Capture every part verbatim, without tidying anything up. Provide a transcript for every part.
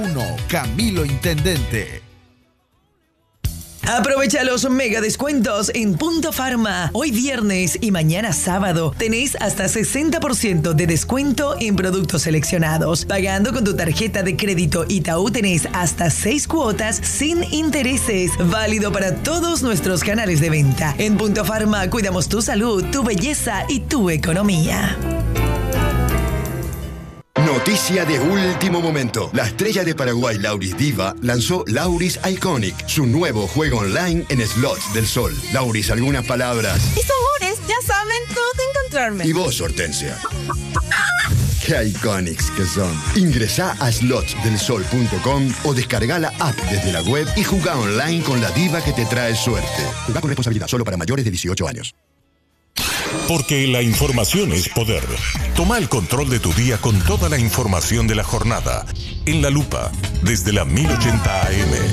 uno, Camilo Intendente. Aprovecha los mega descuentos en Punto Pharma. Hoy viernes y mañana sábado tenés hasta sesenta por ciento de descuento en productos seleccionados. Pagando con tu tarjeta de crédito Itaú tenés hasta seis cuotas sin intereses. Válido para todos nuestros canales de venta. En Punto Pharma cuidamos tu salud, tu belleza y tu economía. Noticia de último momento. La estrella de Paraguay, Lauris Diva, lanzó Lauris Iconic, su nuevo juego online en slots del sol. Lauris, algunas palabras. Mis amores, ya saben dónde encontrarme. Y vos, Hortensia. Qué iconics que son. Ingresá a slots del sol punto com o descarga la app desde la web y jugá online con la diva que te trae suerte. Jugá con responsabilidad, solo para mayores de dieciocho años. Porque la información es poder. Toma el control de tu día con toda la información de la jornada. En La Lupa, desde la mil ochenta A M.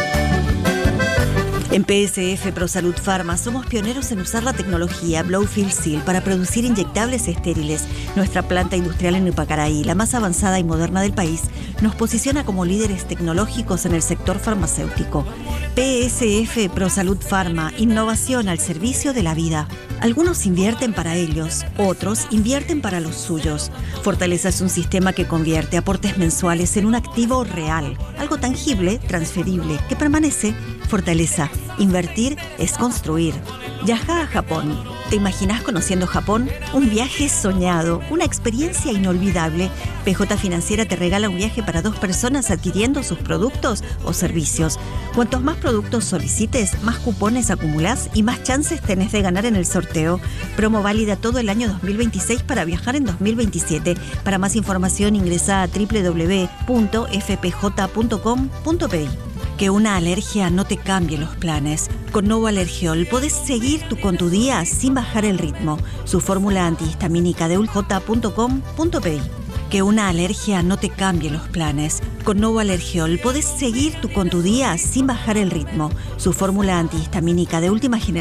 En P S F ProSalud Pharma somos pioneros en usar la tecnología Blowfield Seal para producir inyectables estériles. Nuestra planta industrial en Upacaraí, la más avanzada y moderna del país, nos posiciona como líderes tecnológicos en el sector farmacéutico. P S F ProSalud Pharma, innovación al servicio de la vida. Algunos invierten para ellos, otros invierten para los suyos. Fortaleza es un sistema que convierte aportes mensuales en un activo real, algo tangible, transferible, que permanece. Fortaleza. Invertir es construir. Viaja a Japón. ¿Te imaginas conociendo Japón? Un viaje soñado, una experiencia inolvidable. P J Financiera te regala un viaje para dos personas adquiriendo sus productos o servicios. Cuantos más productos solicites, más cupones acumulás y más chances tenés de ganar en el sorteo. Promo válida todo el año dos mil veintiséis para viajar en dos mil veintisiete. Para más información ingresa a doble u doble u doble u punto f p j punto com punto p i. Que una alergia no te cambie los planes. Con Novo Alergiol podés seguir tu, con tu día sin bajar el ritmo. Su fórmula antihistamínica de j punto com punto p i. Que una alergia no te cambie los planes. Con Novo Alergiol podés seguir tu, con tu día sin bajar el ritmo. Su fórmula antihistamínica de última generación